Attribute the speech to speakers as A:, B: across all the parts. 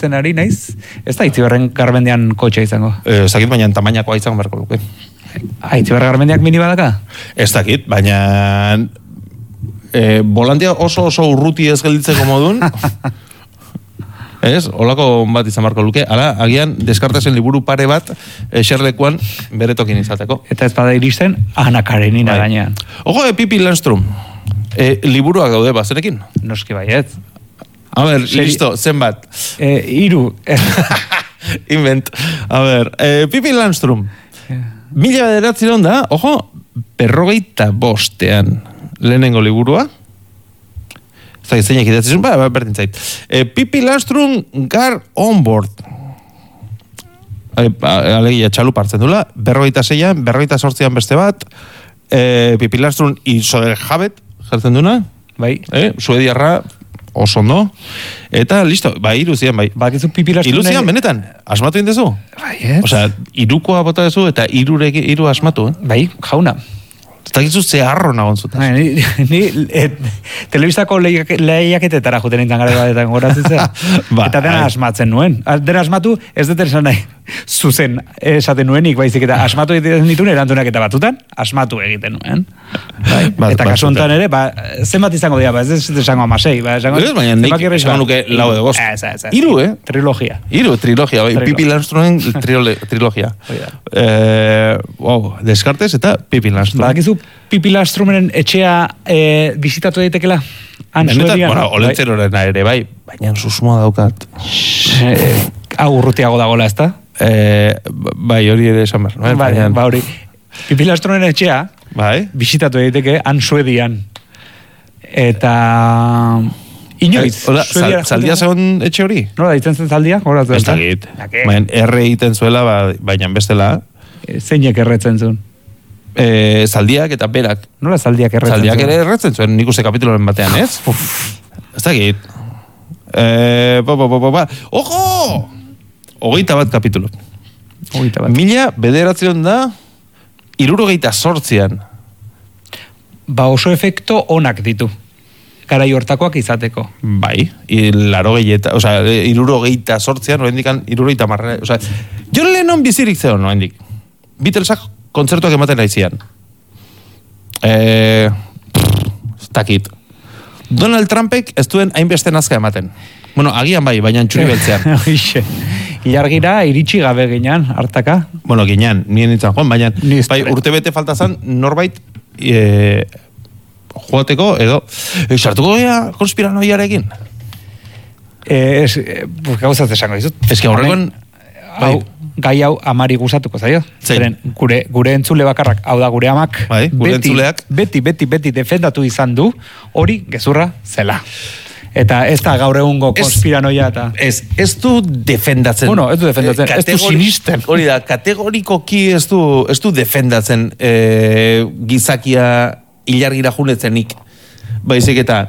A: ikusten ari naiz, ez da Itziberren Garmendian kotxea izango.
B: Ez dakit, baina tamainakoa izango berko luke.
A: Itziberren Garmendiak mini badaka?
B: Ez dakit, baina volantea oso urruti ez gelditzeko modun. Ez, holako bat izan marko luke. Hala, agian, deskartasen liburu pare bat eserlekuan bere tokin izateko.
A: Eta ez bada iristen, Ana Karenina gainean.
B: Ojo, Pippi Landstrom. Liburuak daude, bazerekin?
A: Noski baiet.
B: A ber, listo, zenbat?
A: 3.
B: Invent. A ber, Pippi Landstrom. 1900 da, ojo, 45 lehenengo liburua. Zeinak idatzizun, berdin zait. Pippi Landstrom Gar on Board. Alegia txalu partzen dula. 46an, 48an beste bat. Pippi Landstrom Iso del Jabet, jartzen duna.
A: Bai.
B: Suediarra, oso ondo. Eta, listo, iru zian, bai.
A: Bakizu Pippi Landstrom...
B: Iru zian, benetan, asmatu indezu?
A: Bai, ez?
B: Osea, irukoa bota dezu eta iru asmatu,
A: Bai, jauna.
B: Ez dakizu ze harro nagon zutaz.
A: Ni telebistako lehiaketetara juten nintzen gara batetan goratzen zera. Eta dena asmatzen nuen. Dena asmatu, ez dut esan nahi zuzen esaten nuenik, baizik eta asmatu egiten dituen erantzunak eta batutan, asmatu egiten nuen. Eta kasu honetan ere, zenbat izango dira, ez esango 16.
B: Baina nik esango nuke lau edo bost. Iru,
A: Trilogia.
B: Trilogia, Pippi Landstromen trilogia. Descartes eta Pippi Landstrom.
A: Badakizu Pippi Landstromenen etxea bizitatu daitekela?
B: Bueno, olentzeroren ere, bai. Baina susmoa daukat.
A: Hau urrutiago dagoela, ez da?
B: Bai, hori ere esan behar.
A: Ba, hori. Pippi Landstromenen etxea bizitatu daiteke Suedian. Eta... Inoiz.
B: Zaldia zegoen etxe hori?
A: Nola, ditzen zen zaldia?
B: Ez dakit. Baina erre egiten zuela, baina bestela.
A: Zeinek erretzen zuen?
B: Zaldiak eta berak.
A: Nola zaldiak erretzen zuen?
B: Zaldiak ere erretzen zuen, nik uste kapituloren batean, ez? Ez dakit. Ojo! 21 kapitulo. 1900 da 78an.
A: Ba, oso efekto onak ditu. Garai hortakoak izateko.
B: Bai, 78an, noendikan 70 o sea, John Lennon bizirik zeon, noendik. Beatlesak kontzertuak ematen naizian. Takit. Donald Trumpek ez duen hainbeste nazka ematen. Bueno, agian bai, baina txuri beltzean.
A: Ilargira iritsi gabe ginean, hartaka.
B: Bueno, ginean, nien nintzen joan, baina bai, urte bete faltazan norbait joateko, edo sartuko gea konspiranoiarekin?
A: Gauzat esango dizut.
B: Ez que horrekon...
A: Gai hau amari gustatuko zaio. Zeren, gure entzule bakarrak, hau da gure amak, beti defendatu izan du, hori gezurra zela. Eta ez da gaur egungo konspiranoia eta...
B: Ez du defendatzen.
A: Bueno, ez du defendatzen, ez du sinisten.
B: Hori da, kategorikoki ez du defendatzen gizakia ilargira junetzenik. Baizik eta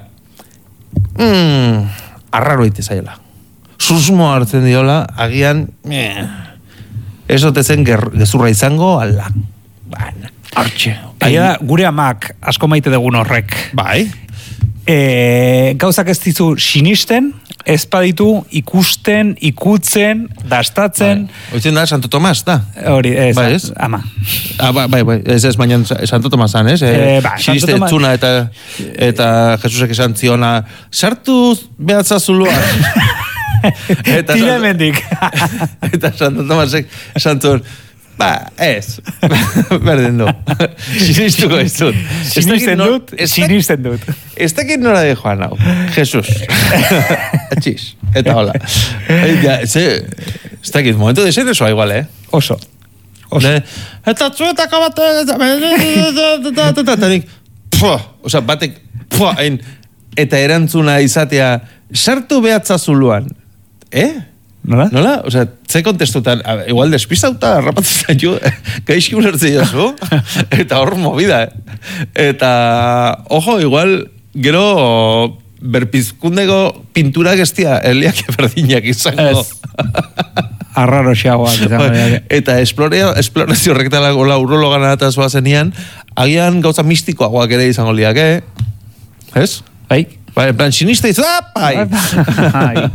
B: arraro ite zaila. Susmo hartzen diola, agian ez otezen gezurra izango, ala. Artxe.
A: Gure amak asko maite dugun horrek.
B: Bai.
A: Gauzak ez dizu sinisten, ez baditu ikusten, ikutzen, dastatzen.
B: Oitzen da, Santo Tomas, da?
A: Hori, ez, ama.
B: Bai, ez baina Santo Tomasan, ez? Siniste entzuna eta Jesusek esan ziona, sartu behatzazulua.
A: Tira emendik.
B: Eta Santo Tomasek esan zuen, ez. Berdin du. Sinistuko ez dut.
A: Sinisten dut.
B: Ez dakit nora de joan hau. Jesus. Atxiz. Eta hola. Ez dakit, momentu de zen eso igual,
A: Oso.
B: Eta txuetak abate... Osa, batek... Eta erantzuna izatea... Sartu behatzazuluan. Nola? Osea, ze kontestutan, igual despistauta rapatzen jo, gaizki ulertzen jozu, eta hor movida, Eta, ojo, igual, gero berpizkundeko pintura gestia, eliak berdinak izango.
A: Arraro xeagoak.
B: Eta esplorazio rektalako la urrologana eta zoazenian, agian gauza mistikoagoak ere izango liak, Ez?
A: Bai.
B: En plan, sinista izan, bai!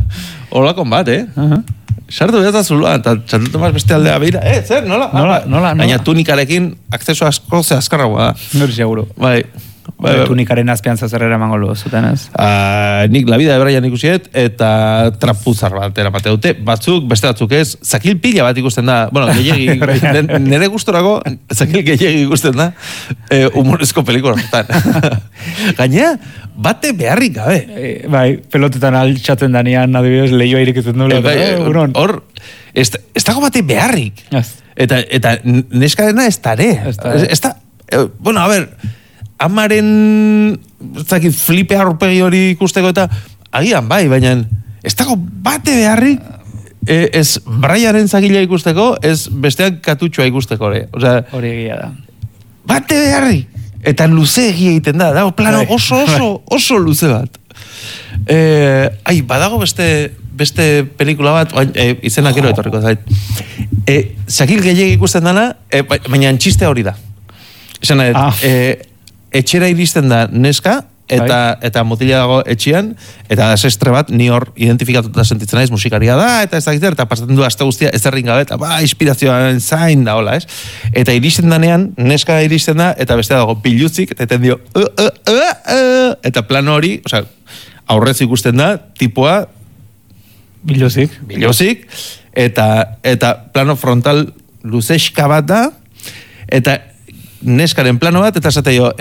B: Olakon bat, Sartu behar da zuluan, eta Santo Tomas beste aldea behira. Zer, nola? Baina tunikarekin akzeso asko ze azkarragoa da.
A: Nori seguro.
B: Bai.
A: Tunikaren azpian zazerrera emango lu, zuten ez?
B: Nik La Vida de Brian ikusiet, eta trapuzar bat erapate dute. Beste batzuk ez, zakil pila bat ikusten da. Bueno, gehiagi, nire gustorako, zakil gehiagi ikusten da, humorezko pelikula horretan. Gaina, bate beharrik gabe.
A: Bai, pelotetan altxatzen danean, adibidez, lehioa irekitzen dula.
B: Hor, ez dago bate beharrik. Eta neskarena ez tare. Bueno, a ver, amaren flipe arpegi hori ikusteko eta agian bai, baina ez dago bate beharrik ez Brianen zakila ikusteko, ez besteak katutxoa ikusteko
A: hori egia da.
B: Bate beharrik. Eta luze egia egiten da, plano oso luze bat. Badago beste pelikula bat, izenak gero etorriko zait. Zakil gehiagik ikusten dana, baina txiste hori da. Esan etxera iristen da neska, eta mutila dago etxean, eta desestre bat, ni hor identifikatuta sentitzen naiz, musikaria da, eta ez dakitzer, eta pasatzen du aste guztia ez errin gabe, eta inspirazioan zain da, hola, ez? Eta iristen danean, neska iristen da, eta beste dago bilutzik, eta eten dio, eta plano hori, osea, aurrez ikusten da, tipoa, biluzik, eta plano frontal luzeska bat da, eta neskaren plano bat, eta esate jo,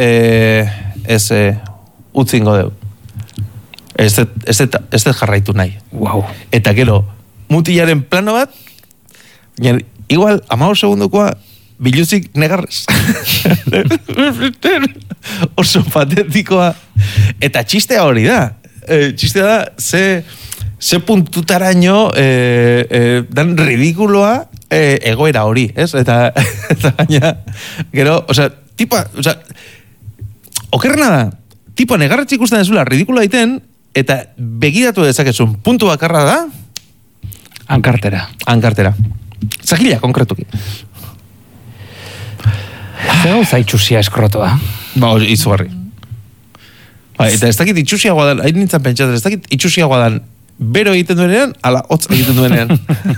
B: utzingo deu. Ez dut jarraitu nahi.
A: Wow.
B: Eta gero, mutilaren plano bat, igual, 15 segundokoa, biluzik negarrez. Oso patetikoa. Eta txistea hori da. Txistea da, ze puntutaraino dan ridikuloa egoera hori, ez? Eta baina, gero, okerrena da, tipo negarretxe ikusten dezula ridikuloa iten, eta begiratu dezakezun puntu bakarra da? Ankartera. Zakila, konkretuki.
A: Zer gauza itxusia eskrotoa?
B: Izugarri. Eta ez dakit itxusiagoa dan, hain nintzen pentsatzen, ez dakit itxusiagoa dan, bero egiten duenean, ala hotz egiten duenean.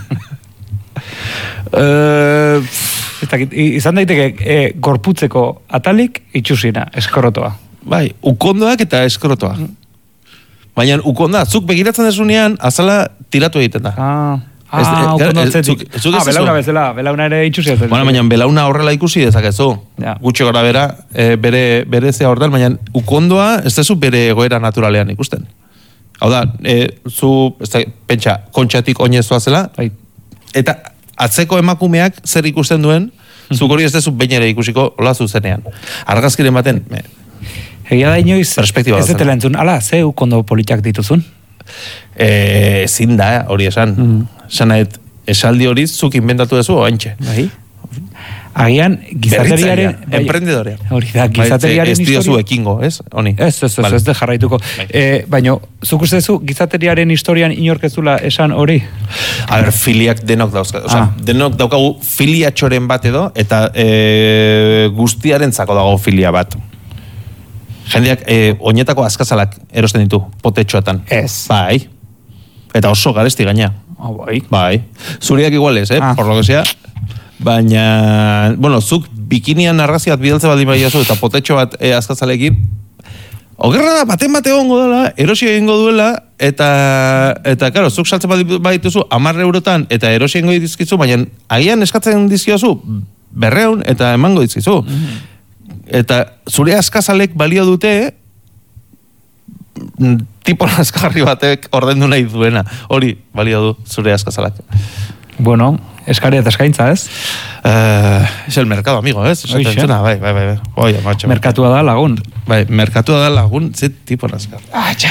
A: Izan daiteke gorputzeko atalik itxusina, eskrotoa.
B: Bai, ukondoak eta eskrotoa. Baina ukonda, zuk begiratzen desunean, azala tiratu egiten da.
A: Ukondo atzetik. Belauna bezala, belauna ere itxusia.
B: Baina belauna horrela ikusi dezakezu. Gutxi gora bera, bere zea hortan, baina ukondoa ez dezu bere egoera naturalean ikusten. Hau da, zu, pentsa, kontxatik oinezua zela, eta atzeko emakumeak zer ikusten duen, zuk hori ez dezu bain ere ikusiko hola zuzenean. Argazkiren baten,
A: egia da inoiz, ez detela entzun, ala, ze ukondo politak dituzun?
B: Ezin da, hori esan. Zanaet, esaldi hori zuk inventatu dezu, oantxe.
A: Agian, gizateriaren...
B: Emprendedorea.
A: Hori da, gizateriaren historia...
B: Ez diozu ekingo, ez? Honi.
A: Ez de jarraituko. Baina, zuk uste zu, gizateriaren historian inorkezula esan hori?
B: A ber, filiak denok dauzka. Denok daukagu filiatxoren bat edo, eta guztiaren zako dago filia bat. Jendeak, oinetako azkazalak erosten ditu, potetxoatan.
A: Ez.
B: Bai. Eta oso garesti gaina. Bai. Zuriak igual ez, por lo que sea... Baina, bueno, zuk bikinian argazki bat bidaltze baldin baiazu eta potetxo bat azkazalekin, okerra da, baten bate egongo dela, erosi egingo duela, eta karo, zuk saltzen badituzu 10 eurotan eta erosi egingo dizkizu, baina agian eskatzen dizkiozu 200 eta emango dizkizu. Eta zure azkazalek balio dute, tipo azkarri batek ordendu nahi duena. Hori balio du zure azkazalak.
A: Bueno, eskaria eta eskaintza, ez?
B: Es el mercado, amigo, ez? Bai. Oia, macho.
A: Merkatua da lagun.
B: Bai, merkatua da lagun, ze tipo nazkar.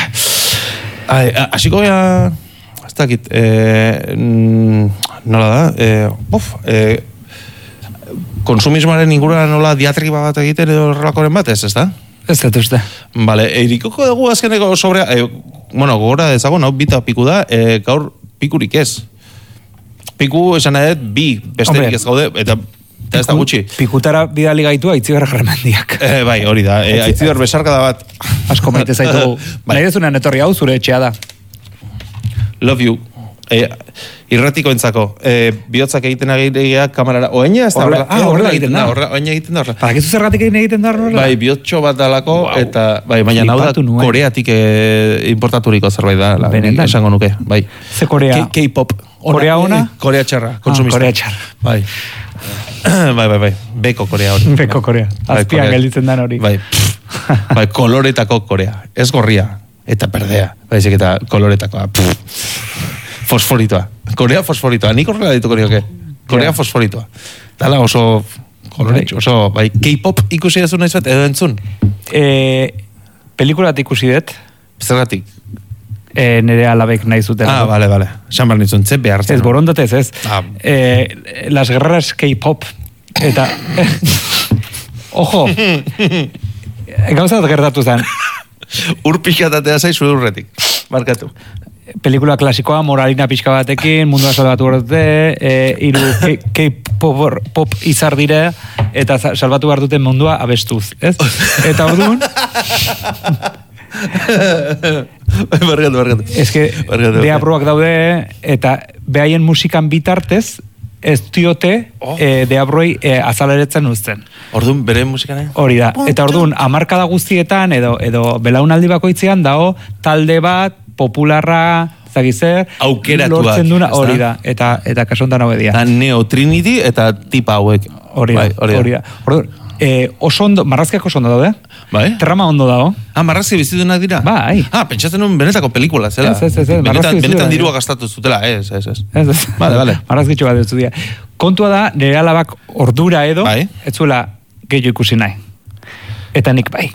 B: Asiko gea, ez dakit, nola da, konsumismoaren inguruan nola diatriba bat egiten edo horrelakoren bat, ez da?
A: Ez dut uste.
B: Vale, erikoko dugu azkeneko sobre, gora dezago, no, bita piku da, gaur pikurik ez. Piku esan edet, bi besterik ez gaude, eta ez da gutxi.
A: Pikutara bidali gaitu Aitziber Garmendiak.
B: Bai, hori da, Aitziber besarkada bat.
A: Asko maite zaitu. Nahi dezunean etorri hau zure etxea da.
B: Love you. irratikoentzako, bihotzak egiten agirea kamerara, oaina ez da
A: horrela egiten da.
B: Oaina egiten da.
A: Badakizu zergatik egiten da horrela?
B: Bai, bihotxo bat dalako, eta, bai, baina hau da Koreatik importaturiko zerbait da,
A: benetan.
B: Esango nuke, bai.
A: Ze Korea?
B: K-pop.
A: Korea ona?
B: Korea txarra, konsumista.
A: Korea txarra.
B: Bai. Bai, beko Korea hori.
A: Beko Korea. Azpian gelditzen dan hori.
B: Bai, koloretako Korea. Ez gorria, eta perdea. Baizik eta koloretakoa. Fosforitoa. Korea fosforitoa. Nik horrela dituko nioke. Korea fosforitoa. Dala oso koloretxo, oso, bai, K-pop ikusi dezu nahiz bat, edo entzun?
A: Pelikulat ikusi dut.
B: Zergatik?
A: Nere alabek nahi zuten.
B: Vale. Esan behar nitzun, behar zen.
A: Ez, borondatez, ez. Las guerreras K-pop. Eta... Ojo! Gauzat gertatu zen.
B: Urpixatatea zaizu urretik. Markatu.
A: Pelikula klasikoa, moralina pixka batekin, mundua salbatu dute, hiru K-pop izar dire, eta salbatu behar duten mundua abestuz, ez? Eta orduan...
B: Barkatu.
A: Ez que deabroak daude, eta behaien musikan bitartez, ez diote deabroi azaleretzen uzten.
B: Orduan, bere musikane?
A: Hori da. Eta orduan, hamarkada guztietan, edo belaunaldi bakoitzean, dago talde bat, popularra, zagizer,
B: aukeratuak.
A: Lortzen duna, hori da. Eta kasontan hau edia.
B: Da Neo Trinity eta tipa hauek.
A: Hori da. Orduan, oso ondo, marrazkiak oso ondo daude.
B: Bai?
A: Trama ondo dago.
B: Marrazki bizitunak dira?
A: Bai.
B: Pentsatzen un benetako pelikula, zela?
A: Ez.
B: Benetan dirua gastatu zutela, ez. Vale.
A: Marrazkitxo bat dut dira. Kontua da, nire alabak ordura edo,
B: bai?
A: ez zuela gehiago ikusi nahi. Eta nik bai.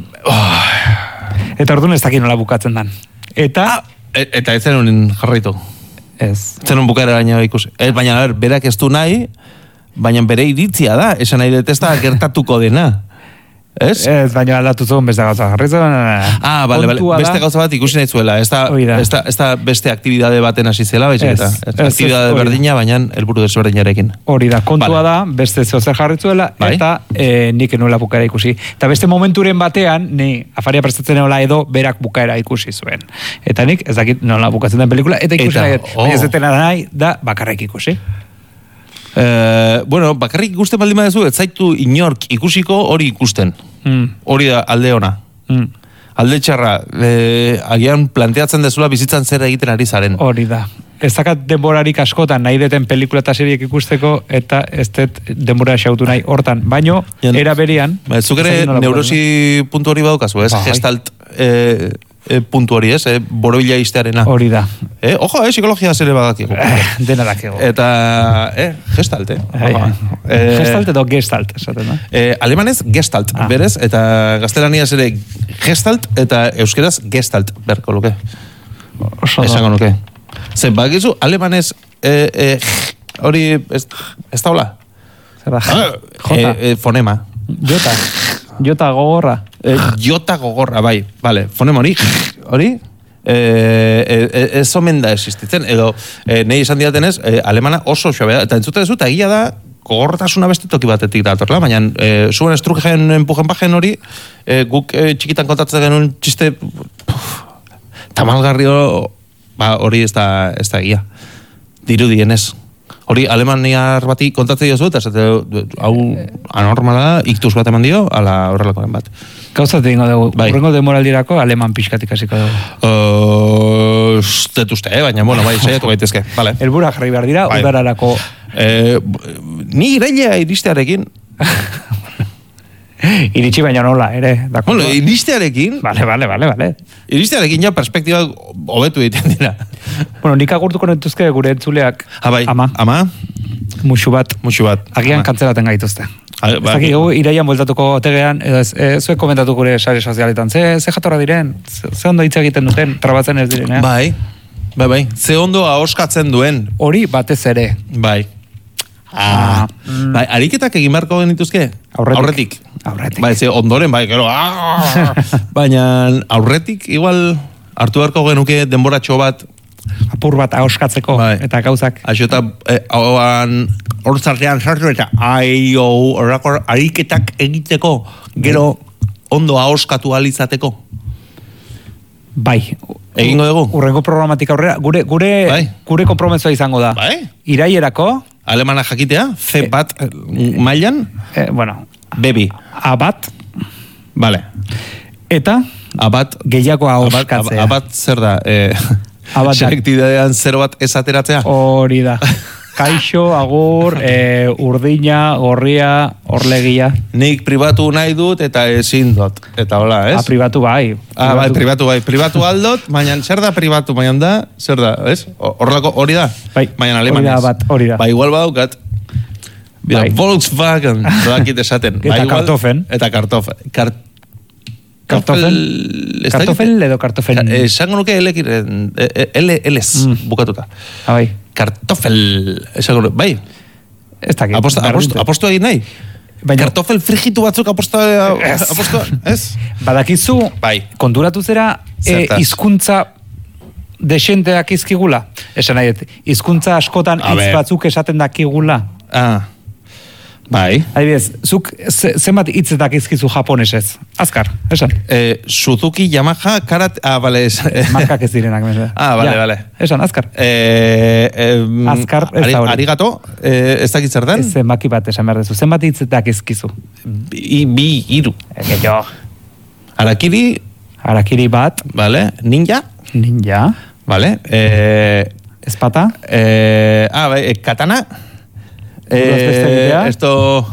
A: Eta orduan ez dakit nola bukatzen dan. Eta
B: ez zenun jarraitu.
A: Ez.
B: Zenun bukaera gaina ikusi. Baina, berak ez du nahi, baina bere iritzia da. Esan nahi dut ez da gertatuko dena. Ez?
A: Ez, baina aldatu zuen beste gauza jarritzen.
B: Bale. Beste gauza bat ikusi nahi zuela. Ez da beste aktibidade baten hasi zela, baizik eta. Aktibidade berdina, baina helburu desberdinarekin.
A: Hori da, kontua da, beste zeozer jarritzuela, eta nik nuela bukaera ikusi. Eta beste momenturen batean, ni afaria prestatzen nola edo, berak bukaera ikusi zuen. Eta nik, ez dakit nola bukatzen den pelikula, eta ikusi nahi, baina ez detena nahi, da bakarrik ikusi.
B: Bakarrik ikusten baldin badezu, ez zaitu inork ikusiko hori ikusten. Hori da alde ona. Alde txarra, agian planteatzen dezula bizitzan zer egiten ari zaren.
A: Hori da. Ez dakat denborarik askotan nahi deten pelikula eta seriek ikusteko, eta ez dut denbora xautu nahi hortan. Baino, era berian...
B: Zuk ere neurosi puntu hori badukazu, ez? Gestalt puntu hori, ez? Borobila iztearena.
A: Hori da.
B: Ojo, psikologia zere badakiko.
A: Dena dakiko.
B: Eta, gestalt,
A: Gestalt edo gestalt, esaten da.
B: Alemanez, gestalt, berez, eta gaztelaniaz ere gestalt, eta euskeraz gestalt, berko luke. Esango nuke. Zer, bakizu, alemanez, hori, ez da hola?
A: Zer da? Jota.
B: Fonema.
A: Jota gogorra.
B: Jota gogorra, bai. Vale, fonema hori? Ez omen da existitzen. Edo, nahi esan diatenez, alemana oso xoabea. Eta entzute dezu, eta egia da, gogortasuna beste toki batetik datorla, baina zuen estrugen, empujen bajen hori, guk txikitan kontatzen genuen txiste tamalgarri hori ez da egia. Dirudienez. Hori alemaniar bati kontatzen diozu, eta hau anormala da, iktuz bat eman dio, ala horrelakoen bat.
A: Gauzat egingo dugu, horrengo demoraldirako aleman pixkatik hasiko dugu.
B: Uste, baina, bai, saiatu gaitezke.
A: Elbura jarri behar dira, udararako...
B: Ni irailea iristearekin...
A: Iritsi baina nola, ere.
B: Iristearekin...
A: Vale.
B: Iristearekin ja perspektiba hobetu egiten dira.
A: Nik agurtuko nentuzke gure entzuleak.
B: Ama?
A: Musu bat. Agian kantzelaten gaituzte. Zaki, iraian bueltatuko otegean, zuek komentatu gure sare sozialetan. Ze jatorra diren? Ze ondo hitz egiten duten, trabatzen ez diren,
B: Bai. Ze ondo ahoskatzen duen.
A: Hori batez ere.
B: Bai. Ariketak egin beharko genituzke? Aurretik. Bai, ze ondoren, gero. Baina aurretik, igual, hartu beharko genuke denboratxo bat.
A: Apur bat ahoskatzeko, eta gauzak.
B: Aixo eta hor zartean sartu eta horrakor ariketak egiteko, gero ondo ahoskatu alizateko.
A: Bai,
B: Egingo dugu.
A: Urrengo programatik aurrera, gure konpromisoa izango da.
B: Bai.
A: Iraierako.
B: Alemana jakitea, C bat mailan.
A: Bueno.
B: Bebi.
A: Abat.
B: Vale.
A: Eta.
B: Abat.
A: Gehiago ahoskatzea.
B: Abat zer da? Selektidadean 0 bat ez ateratzea?
A: Hori da. Kaixo, agur, urdina, gorria, orlegia.
B: Nik pribatu nahi dut eta ezin dut. Eta hola, ez?
A: Pribatu bai.
B: Bai, pribatu bai. Pribatu aldot, baina zer da pribatu, baina da, zer da, ez? Horrelako hori da?
A: Bai.
B: Baina alemanez.
A: Hori da.
B: Ba, igual badaukat. Bai. Volkswagen, doakit esaten.
A: Eta kartofen.
B: Eta kartofen.
A: Kartofel edo kartofen?
B: Esango nuke L-ez bukatuta.
A: Bai.
B: Kartofel, esango nuke, bai.
A: Ez dakit.
B: Apostu egin nahi? Kartofel frigitu batzuk apostu, ez?
A: Badakizu, konturatu zera, hizkuntza desenteak izkigula. Esan nahi, hizkuntza askotan hitz batzuk esaten dakigula.
B: Bai.
A: Adibidez, zuk zenbat hitzetak izkizu japonesez? Azkar, esan.
B: Suzuki, Yamaha, Karate... bale,
A: markak ez direnak.
B: Bale.
A: Esan, azkar. Azkar, ez da hori.
B: Arigato, ez dakit zer den?
A: Zenbaki bat esan behar dezu. Zenbat hitzetak izkizu?
B: Bi, iru.
A: Egeio.
B: Harakiri.
A: Harakiri bat.
B: Vale. Ninja.
A: Ninja.
B: Vale.
A: Espata.
B: Katana.
A: Esto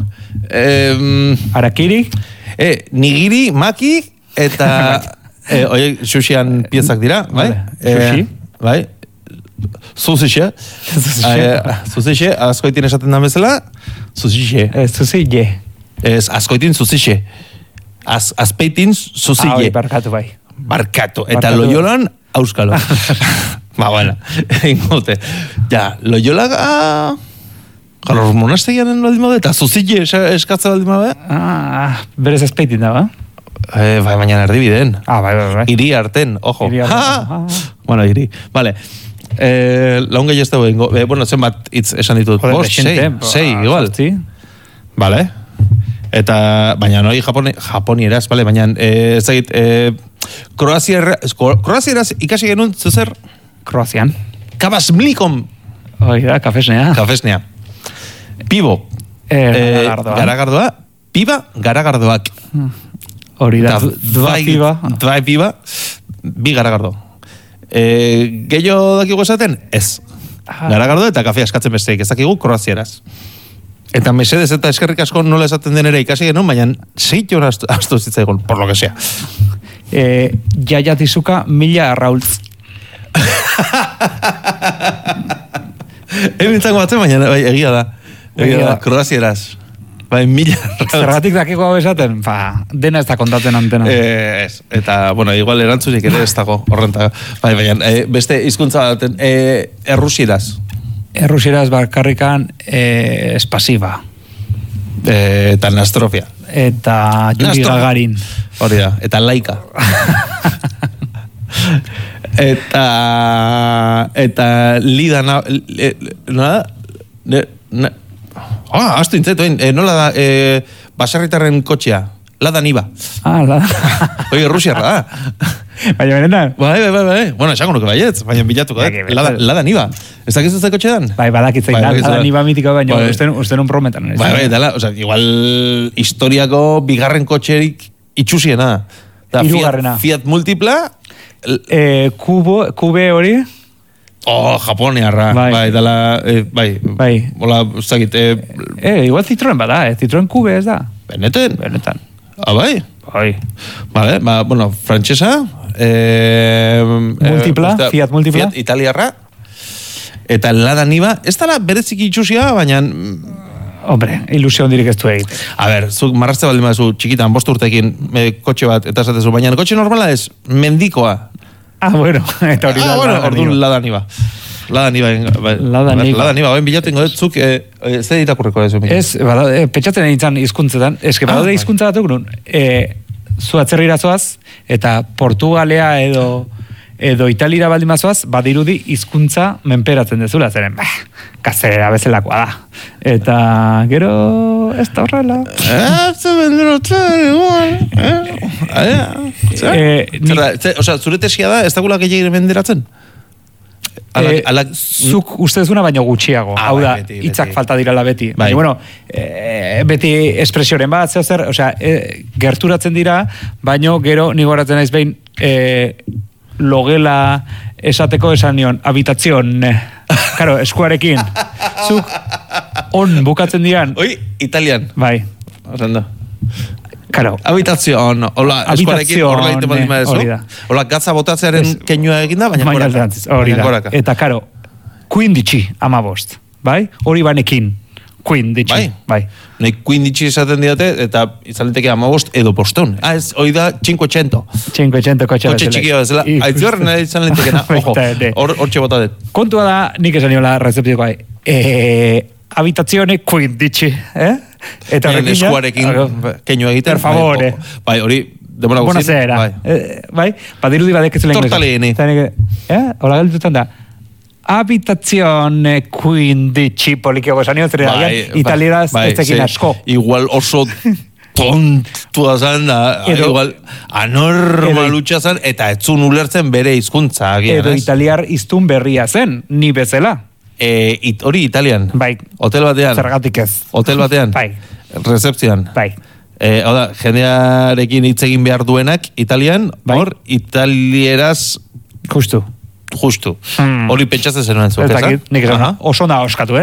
A: Harakiri
B: nigiri, maki eta oie, sushian piezak dira, bai?
A: Sushi
B: bai? Sushi askoitin esaten da bezala sushi askoitin sushi azpeitin sushi
A: barkatu bai
B: eta loiolan auskalo bueno, ingote loiola Gaur monastegianen baldin bade, eta zuzile eskatza baldin bade?
A: Berez azpeitin da, ba?
B: Bai, baina erdibideen.
A: Bai.
B: Iri arten, ojo. Bueno, iri. Vale. Laun gehi ez dago ingo. Bueno, zenbat hitz esan ditut. Sei, igual. Vale. Eta, baina hori japonieraz, vale, baina ez zait, kroazieraz ikasi genuen, zuzer?
A: Kroazian.
B: Kabasmlikom.
A: Hoi da, kafesnea.
B: Pibo. Garagardoa. Piba, garagardoak.
A: Hori da,
B: dva piba, bi garagardo. Gehiago dakigu esaten? Ez. Garagardo eta kafe askatzen besteik. Ez dakigu kroazieraz. Eta mesedez eta eskerrik asko nola esaten den ere ikasi genuen, baina 6 hora astu zitzaigun, por lo que sea.
A: Jaia tizuka 1000 arraultz.
B: Nintzango batzen, baina egia da. Kroazieraz. Bai, 1000 arraultz.
A: Zergatik dakiko hau esaten? Dena ez da kontatzen antena.
B: Ez. Eta, bueno, igual erantzunik ere ez dago horrenta. Bai, baina, beste hizkuntza baten, errusieraz.
A: Errusieraz bakarrikan espasiba.
B: Eta nastrofia.
A: Eta Yuri Gagarin.
B: Hori da, eta laika. Eta lida astu intzetu, nola da baserritarren kotxea, Lada Niba.
A: Lada.
B: Oye, Rusiarra da.
A: Baina benetan?
B: Bai. Bueno, esango nuke baietz, baina bilatuko, Lada Niba. Ez dakizu ze kotxe dan?
A: Bai, badakitzen, Lada Niba mitiko baina, uste nun prometan.
B: Bai, dala, igual historiako bigarren kotxerik itxusiena.
A: Hirugarrena.
B: Fiat Multipla.
A: Kube hori?
B: Japoniarra. Bai, dala, bai. Hola, zakit.
A: Igual Citroen bada, Citroen Kube ez da.
B: Benetan? Bai?
A: Bai.
B: Vale, bueno, frantsesa.
A: Multipla, Fiat Multipla.
B: Fiat Italiarra. Eta Lada Niba. Ez dala berezik itxusia, baina...
A: Hombre, ilusio hondirik ez du egite.
B: A ber, zuk marrazte baldin baduzu txikitan, 5 urtekin kotxe bat, eta esatezu, baina kotxe normala ez, mendikoa.
A: Bueno, eta hori da.
B: Orduan Lada Niba. Lada Niba, bain bilatu ingo dut, zuk, ze ditakurreko ez?
A: Ez, petxatzen egin hizkuntzetan, eske badaude hizkuntza batuk nun, zu atzerrira zoaz, eta Portugalea edo edo italira baldin bazoaz, badirudi hizkuntza menperatzen dezula, zeren, gaztelera bezalakoa da. Eta gero ez da horrela.
B: Osa, zure tesia da, ez dagula gehiagire menderatzen?
A: Zuk ustezuna baino gutxiago. Hau da, hitzak falta dirala beti. Baina, bueno, beti espresioren bat, zer, gerturatzen dira, baino gero nigoratzen naiz behin logela esateko esan nion, habitazion, karo, eskuarekin. Zuk on bukatzen dian.
B: Oi, italian.
A: Bai.
B: Osando.
A: Claro.
B: Habitazion, hola, eskuarekin horrela ite baldin badezu. Hola, gatza botatzearen keinua eginda, baina goraka.
A: Eta, karo, 15 15, bai? Hori banekin, 15, bai.
B: Nei 15 esaten diate, eta izaliteke 15 edo poston. Ez, hori da 500.
A: 500 kotxe
B: txikia bezala. Aitzuerren izan litekena, ojo, hortxe botadet.
A: Kontua da, nik esan niola rezeptikoa, habitazione 15, Eta
B: eskuarekin keinu egiten.
A: Per favore.
B: Bai, hori demora guzin.
A: Buonasera. Bai, badirudi badek ez lehen.
B: Tortellini.
A: Hola galdutan da. Habitazione 15 polikiago esan nio, italieraz ez tekin asko.
B: Igual oso tontua zan, igual anormalutxa zan, eta etzun ulertzen bere hizkuntza.
A: Edo italiar iztun berria zen, ni bezala.
B: Hori italian.
A: Bai.
B: Hotel batean.
A: Zergatik ez.
B: Hotel batean.
A: Bai.
B: Rezepzioan.
A: Bai.
B: Oda, jendearekin hitz egin behar duenak, italian, hor, italieraz...
A: Justu.
B: Hori pentsatzen zenuen zuek, ez?
A: Nik esan, oso da oskatu,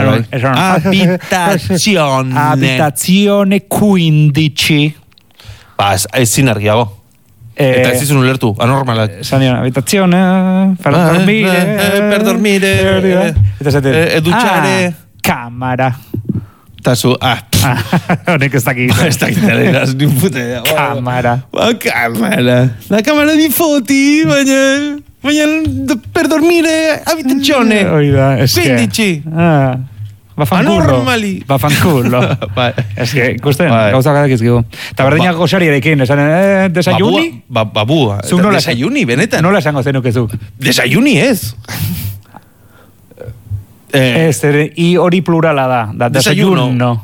A: Habitazione 15.
B: Ezin argiago. Eta ez izun ulertu, anormalak.
A: Sanion, habitazione, per dormire,
B: educhare,
A: cámara.
B: Eta zu,
A: honek ez dakit.
B: Ez dakit, ni puta idea.
A: Cámara.
B: Cámara. La cámara di foti, baina per dormire, habitazione.
A: Oida, es que...
B: 15.
A: Bafankulo. Ez que, ikusten, gauza gadak izkigu. Eta berdinak gosari erekin, esan, desayuni?
B: Babua, desayuni, benetan.
A: Nola esango zenukezuk?
B: Desayuni ez.
A: Ez, i hori plurala da. Desayuno.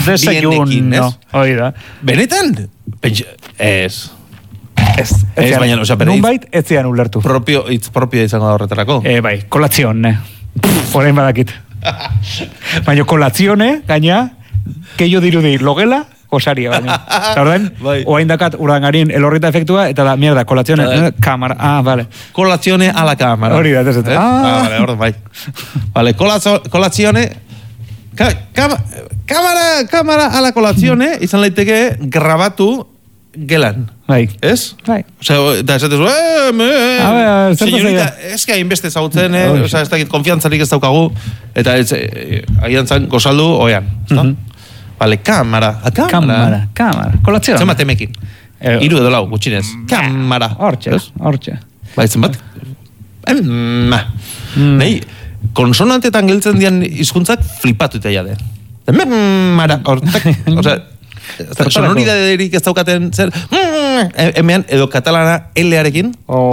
A: Oida.
B: Benetan? Ez.
A: Ez, baina, oza, bereiz. Nunbait, ez zian ulertu.
B: Itz propio izango da horretarako.
A: Bai, kolazion, Horein badakit. Baina kolazione, gaina, keio dirudi logela, osaria, baina. Eta ordein, oain dakat urdangarin elorrita efektua, eta da, mierda, kolazione, kamara, vale.
B: Kolazione a la kamara.
A: Hori da, ez.
B: Vale, ordein, bai. Vale, kolazione, kamara a la kolazione, izan leiteke grabatu gelan.
A: Bai.
B: Ez?
A: Bai.
B: Osea, eta esatezu, señorita, ez que hainbeste zautzen, osea, ez dakit konfiantzarik ez daukagu, eta agian zan, gozaldu, oean. Vale, kamara.
A: Kolazione.
B: Zenbat emekin. Iru edo lau, gutxinez. Kamara.
A: Hortxe.
B: Bai, zenbat? Nahi, konsonantetan geltzen dian hizkuntzak flipatu eta jade. Mara, hortak, osea, sonoridaderik ez daukaten zer hemean edo katalana L-arekin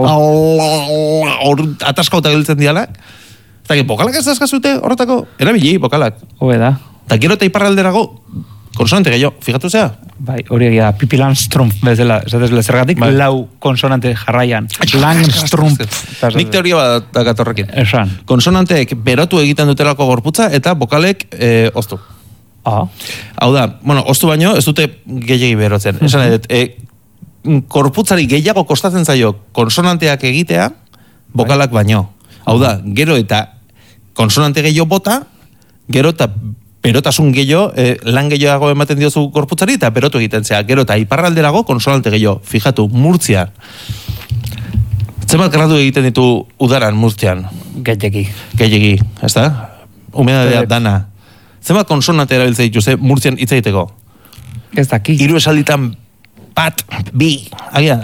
B: ataskauta geltzen dialak eta bokalak ez dazkazute horretako erabili bokalak
A: da
B: eta gero eta iparralderago konsonante gehiago, fijatu zea?
A: Bai, hori egia, Pipi Langstrumpf bezala, esatez zergatik, lau konsonante jarraian. Langstrumpf.
B: Nik teoria bat dakatorrekin.
A: Esan.
B: Konsonanteek berotu egiten dutelako gorputza eta bokalek oztu. Hau da, bueno, oztu baino, ez dute gehiagi berotzen. Esan edet, korputzari gehiago kostatzen zaio konsonanteak egitea, bokalak baino. Hau da, gero eta konsonante gehiago bota, gero eta berotasun gehiago, lan gehiago ematen diozu korputzari, eta berotu egiten zea. Gero eta iparralderago konsonante gehiago. Fijatu, Murtzia. Zenbat gradu egiten ditu udaran Murtzian? Gehiagi, ez da? Humedadea dana. Zenbat konsonante erabiltze dituzte Murtzian hitz egiteko?
A: Ez daki.
B: 3 esalditan bat, bi, agian.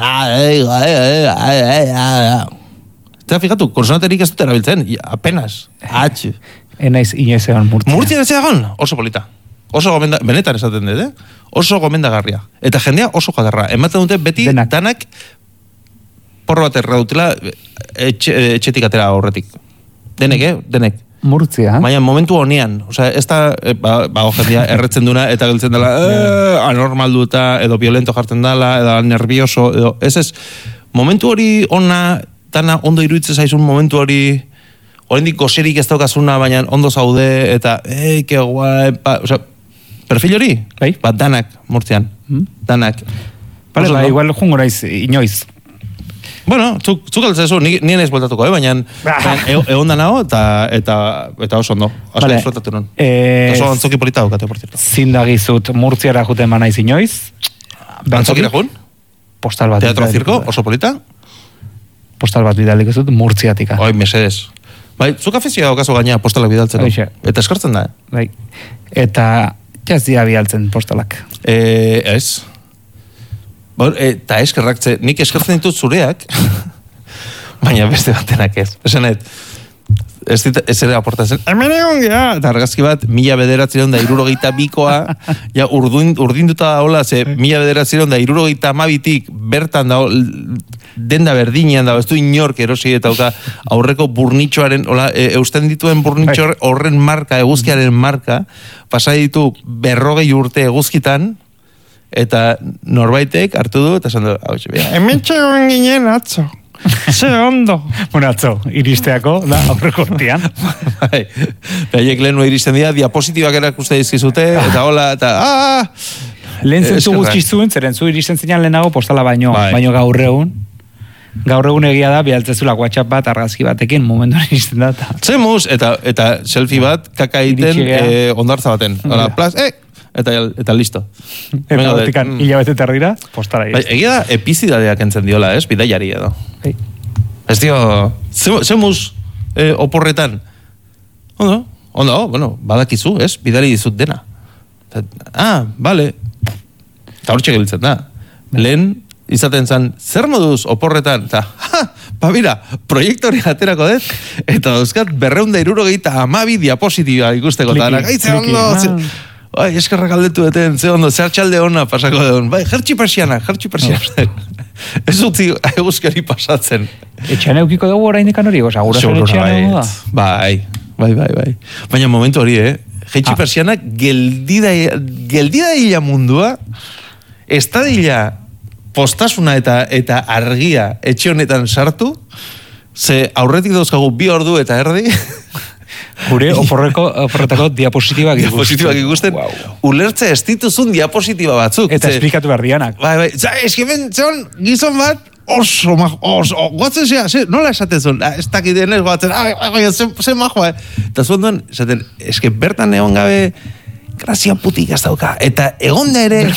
B: Eta fijatu, konsonanterik ez dut erabiltzen, apenas.
A: Enaiz inoezean Murtzian.
B: Murtzian ez egon, oso polita. Oso gomenda, benetan esaten dut, oso gomendagarria. Eta jendea oso jadarra. Ematen dute beti danak porro bat erra dutela etxetik atera horretik. Denek.
A: Murtzia.
B: Baina momentu honean, osea, ez da, jendia erretzen duna, eta geltzen dela, anormal duta, edo violento jartzen dela, edo nervioso, edo, ez, momentu hori ona, dana ondo iruditzen zaizun momentu hori, oraindik goserik ez daukazuna, baina ondo zaude, eta, que guai, osea, perfil hori, danak, Murtzian, danak.
A: Vale, igual jungo naiz, inoiz.
B: Bueno, zuk altzezu, nien ez voltatuko, baina egon da nago, eta oso ondo. Asko disfrutatu non. Oso antzoki polita daukate, por cierto.
A: Zindagizut, Murtziara juten manaiz inoiz.
B: Antzokira jun?
A: Postal bat.
B: Teatro zirko, oso polita?
A: Postal bat bidalik ez dut, Murtziatika.
B: Oi, mesedes. Bai, zuk afizioa daukazu gaina postalak bidaltzeko. Eta eskartzen da,
A: Bai. Eta jazdia bidaltzen postalak.
B: Ez. Eta eskerrak, nik eskertzen ditut zureak, baina beste batenak ez. Esanet, ez ere aportatzen, hemen egon gea! Eta argazki bat, 1962koa, ja urdinduta da hola, 1962tik bertan da, denda berdinean da, ez du inork erosi eta aurreko burnitxoaren, eusten dituen burnitxo horren marka, eguzkiaren marka, pasa ditu 40 urte eguzkitan, eta norbaitek hartu du, eta esan du, hemen txegoen ginen atzo. Ze ondo.
A: Bueno, atzo, iristeako, da, aurreko urtean.
B: Bai, haiek lehen iristen dira, diapositibak erakuste dizkizute, eta hola, eta
A: lehen zentu guztizuen, zeren zu iristen zinean lehenago postala baino gaur egun. Gaur egun egia da, bialtzezula WhatsApp bat, argazki batekin, momentuan iristen da.
B: Zemuz, eta selfie bat, kaka egiten ondartza baten. Hola, plaz, eta listo.
A: Eta botikan hilabete tardira, postara
B: bai, egia da, epizidadeak entzen diola, bidaiari edo. Ez dio, zemuz oporretan. Ondo, bueno, badakizu, bidali dizut dena. Bale. Eta hortxe giltzen da. Lehen, izaten zen, zer moduz oporretan, eta, mira, proiektori aterako dut, eta dauzkat 272 diapositiba ikusteko, eta gaitze ondo, eskerrak aldetu deten, ze ondo, zer txalde hona pasako deun, jertxi persiana. Ez utzi eguzkari pasatzen.
A: Etxean eukiko dugu orainekan hori, gurasoen etxean dugu da?
B: Bai. Baina momentu hori, jertxi persiana geldida mundua, ez da dila postasuna eta argia etxe honetan sartu, ze aurretik dauzkagu 2 ordu eta erdi,
A: gure oporretako diapositibak
B: ikusten. Ulertze ez dituzun diapositiba batzuk.
A: Eta esplikatu behar dianak.
B: Bai. Eskimen, gizon bat, oso goatzen zea, nola esaten zuen? Ez dakit denez goatzen, zen majoa. Eta zuen duen, esaten, bertan egon gabe, grazia putik ez dauka. Eta egon da ere,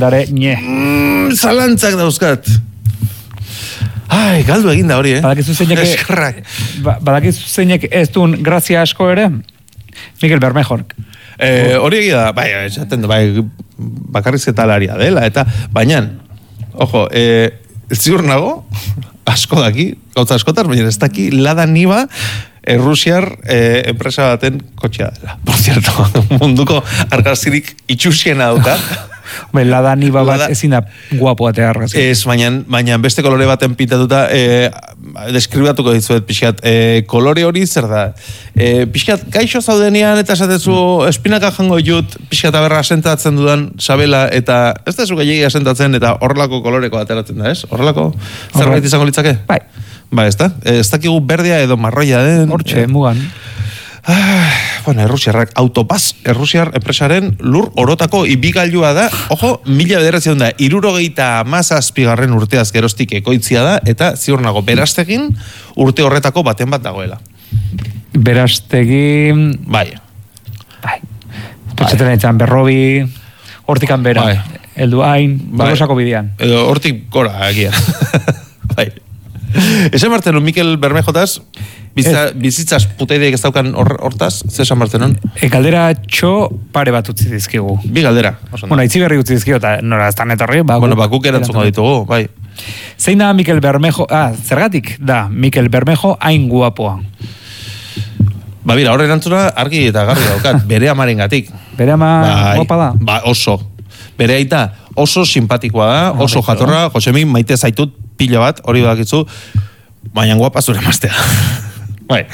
B: zalantzak dauzkat. Galdu egin da hori,
A: Badakizu zeinek ez duen grazia asko ere? Mikel Bermejork.
B: Hori egia da, esaten da, bakarrizketalaria dela, eta baina, ojo, ziur nago, asko daki, gauza askotar, baina ez daki Lada Niva Rusiar enpresa baten kotxea dela. Por cierto, munduko argazkirik itxusiena dauka.
A: Lada Niva bat ezin da guapo atea argazki.
B: Ez, baina beste kolore baten pintatuta deskribatuko dizuet pixkat. Kolore hori zer da? Pixkat gaixo zaudenean eta esatezu espinaka jango jut pixkat aberra asentatzen dudan sabela eta ez da zu gehiagi asentatzen eta horrelako koloreko ateratzen da, ez? Horrelako zerbait izango litzake? Bai, ez da? Ez dakigu berdea edo marroia den.
A: Hortxe, mugan.
B: Bueno, Errusiarrak autopaz, Errusiar enpresaren lur orotako ibigailua da, ojo, 1977 urteaz geroztik ekoitzia da, eta ziur nago, Berastegin urte horretako baten bat dagoela.
A: Berastegin...
B: Bai.
A: Tutxeten eitzan, Berrobi, hortikan bera, heldu hain, Tolosako bidean.
B: Edo hortik gora, egia. Bai. Esan Martenon, Mikel Bermejotaz, bizitzaz puteideek ez daukan hortaz, zesan Martenon?
A: Galdera txo pare bat utzi dizkigu.
B: 2 galdera.
A: Bueno, itzi berri utzi dizkigu, eta nora ez etorri.
B: Bueno, bakuk erantzuko ditugu, bai.
A: Zein da Mikel Bermejo, zergatik da Mikel Bermejo hain guapoa?
B: Bira, hor erantzuna argi eta garri daukat, bere amaren gatik.
A: Bere ama guapa da?
B: Ba, oso. Bere aita oso simpatikoa da, oso jatorra, Josemi, maite zaitut pila bat, hori badakitzu, baina guapa zure emaztea. Bai.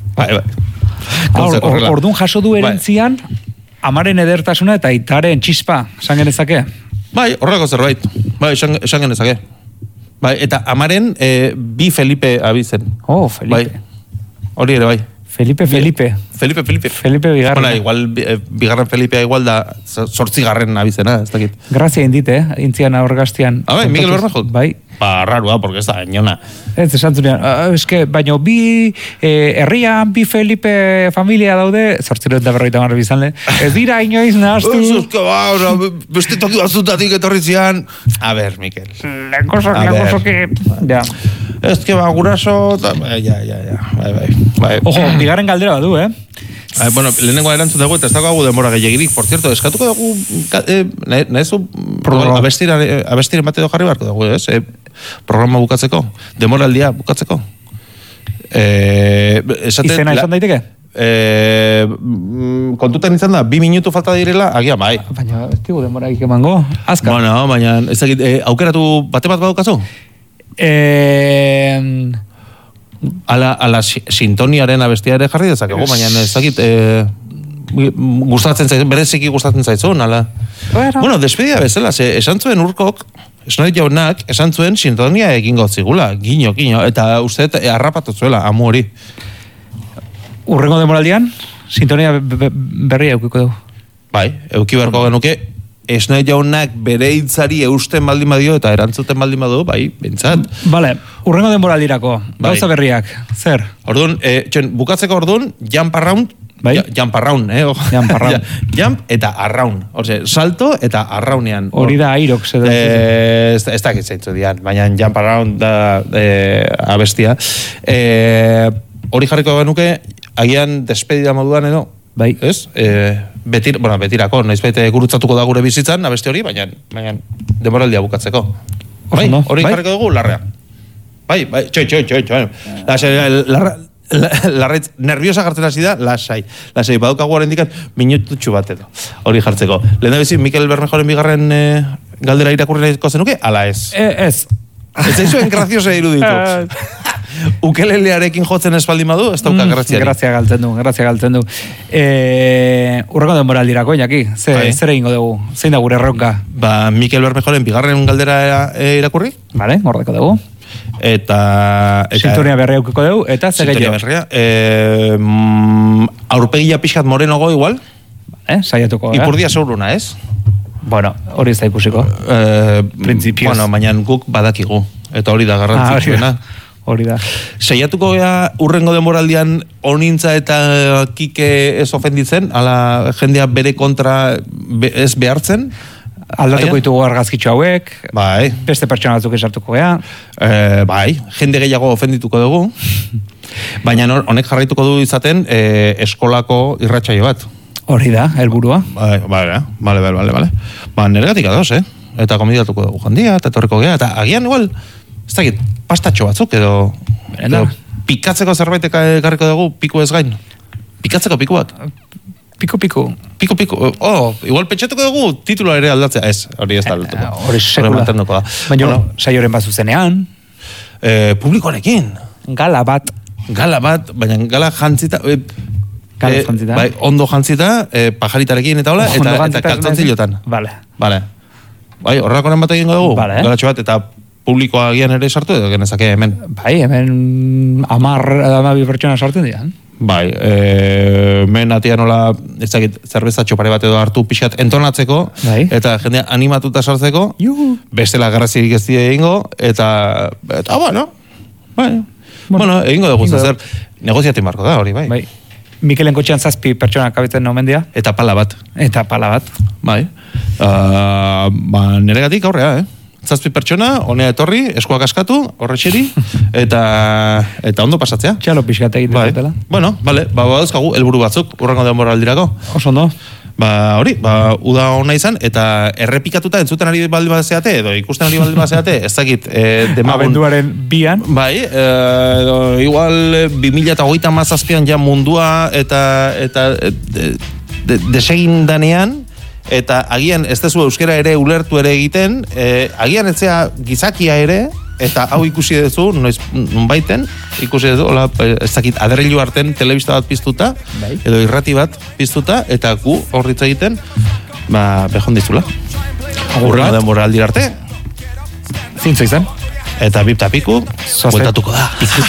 A: Orduan jaso du erentzian, amaren edertasuna eta aitaren txispa, esan genezake?
B: Bai, horreko zerbait. Bai, esan genezake. Bai, eta amaren bi Felipe abizen.
A: Oh, Felipe.
B: Bai. Hori ere bai.
A: Felipe bigarren.
B: Bueno, igual, bigarren Felipea igual da 8. abizena, ez dakit.
A: Grazia indite, intzian aurgaztian.
B: Bai, Mikel Bermejo?
A: Bai.
B: Rarua, porque ez da, enona.
A: Ez, esan zunean, baina bi herrian, bi Felipe familia daude, 850 bizan le, ez dira inoiz nahaztu.
B: Ez, beste toki batzutatik etorri zian. A ber, Mikel.
A: Lenkoso que... Ja.
B: Ez que guraso... Ja. Bai.
A: Ojo, bigarren galdera badu,
B: Bueno, lehenengo erantzun dugu, eta ez dago denbora gehiagirik. Por cierto, eskatuko dugu, nahezu, abestiren bat edo jarri beharko dugu, ez? Programa bukatzeko, demoraldia bukatzeko.
A: Izena izan daiteke?
B: Kontutan izan da, 2 minutu falta direla, agian bai.
A: Baina, ez digu denbora emango, azkar.
B: Bueno, baina, aukeratu bate bat badukazu? Ala sintoniaren abestia ere jarri dezakegu, baina ezakit gustatzen zaizun, bereziki gustatzen zaizun, ala. Bueno, despedida bezala, esan zuen Urkok, Snoid jaunak, esan zuen sintonia egingo zigula, gino, eta uste harrapatu zuela, amu hori.
A: Urrengo demoraldian, sintonia berria eukiko dugu.
B: Bai, euki beharko genuke, Snoid jaunak bere hitzari eusten baldin badio eta erantzuten baldin badu, bai, bentsat.
A: Vale, urrengo denboraldirako, gauza berriak, zer?
B: Orduan, bukatzeko orduan, jump around,
A: bai?
B: Jump around,
A: Jump around.
B: Jump eta around, salto eta arraunean.
A: Hori da airok,
B: ez dakit zaitzu dian, baina jump around da abestia. Hori jarriko genuke, agian despedida moduan edo,
A: bai.
B: Ez? Betirako, noiz baita gurutzatuko da gure bizitzan, abeste hori, baina demoraldia bukatzeko. Bai, hori jarriko dugu, larrea. Bai, txoi. Larretz, nerviosa gartzen hasi da, lasai, badaukagu haren dikan, minututxu bat edo. Hori jartzeko. Lehen da bizi, Mikel Bermejoren bigarren galdera irakurriko zenuke, ala ez?
A: Ez.
B: Ez zaizuen graziosa iruditu. Ukelelearekin jotzen espaldin badu, ez dauka graziari.
A: Grazia galtzen du. Urrengo denboraldirako, Iñaki, zer egingo dugu? Zein da gure erronka?
B: Mikel Bermejoren bigarren galdera irakurri.
A: Vale, gordeko dugu.
B: Eta
A: sintonia berria eukiko dugu, eta zer gehiago?
B: Sintonia berria. Aurpegia pixkat morenogo igual.
A: Saiatuko,
B: Ipurdia zeuruna, ez?
A: Bueno, hori ez da ikusiko. Principios.
B: Bueno, baina guk badakigu. Eta hori da garrantzitsuena.
A: Hori da.
B: Saiatuko urrengo denboraldian onintza eta kike ez ofenditzen, ala jendea bere kontra ez behartzen.
A: Aldatuko ditugu argazkitxo hauek,
B: bai.
A: Beste pertsona batzuk esartuko gea.
B: Bai, jende gehiago ofendituko dugu. Baina honek jarraituko du izaten eskolako irratsaio bat. Hori da, helburua. Bale. Neregatik adoz, Eta komidatuko dugu jandia, eta torriko gea, eta agian igual, ez dakit, pastatxo batzuk, edo pikatzeko zerbait ekarriko dugu, piku ez gain. Pikatzeko piku bat. Piku. Igual pentsatuko dugu titula ere aldatzea. Ez, hori ez da aldatuko.
A: Hori sekula. Baina, saioren bat zuzenean.
B: Publikoarekin.
A: Gala bat,
B: baina gala jantzita...
A: Bai,
B: ondo jantzita, pajaritarekin eta hola, eta kaltzontzillotan.
A: Vale.
B: Bai, horrekoren bat egingo dugu, galatxo bat, eta publikoa agian ere sartu edo genezake hemen. Bai, hemen 10 pertsona sartu dian. Bai, hemen atia nola, ez dakit, zerbezatxo pare bat edo hartu pixat entonatzeko, eta jendea animatuta sartzeko, bestela garrazirik ez dira egingo, eta bueno, egingo dugu, zer, negoziatin barko da, hori, bai. Mikelen kotxean 7 pertsona kabitzen nomen dia. Eta pala bat. Bai. Neregatik aurrea, 7 pertsona, honea etorri, eskuak askatu, horretxeri, eta ondo pasatzea. Txalo pixkate egiten dutela. Bueno, bale, badauzkagu, helburu batzuk, urrengo denboraldirako. Oso ondo. Hori, uda hona izan, eta errepikatuta entzuten ari baldin bazeate, edo ikusten ari baldin bazeate, ez dakit, demagun... Abenduaren 2an. Bai, igual 2027an ja mundua eta desegin danean, eta agian ez dezu euskera ere ulertu ere egiten, agian etzea gizakia ere, eta hau ikusi duzu, nonbaiten, ikusi duzu, hola, ez dakit, adreilu arten telebista bat piztuta, edo irrati bat piztuta, eta gu horritza egiten, behon dizula. Urrengo denbora aldira arte.
A: Zintzo izan.
B: Eta bip tapiku, bueltatuko da.